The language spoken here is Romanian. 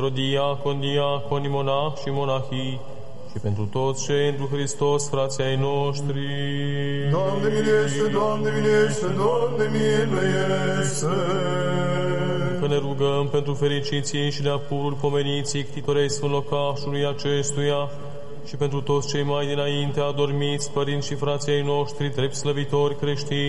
diaconi, monahi și monahii, și pentru toți cei întru Hristos, frații ai noștri. Doamne miluiește, Doamne miluiește, Doamne miluiește. Că ne rugăm pentru fericiții și de apurul pomeniții ctitorei sfânt locașului acestuia și pentru toți cei mai dinainte adormiți, părinți și frații ai noștri, drept slăvitori creștini,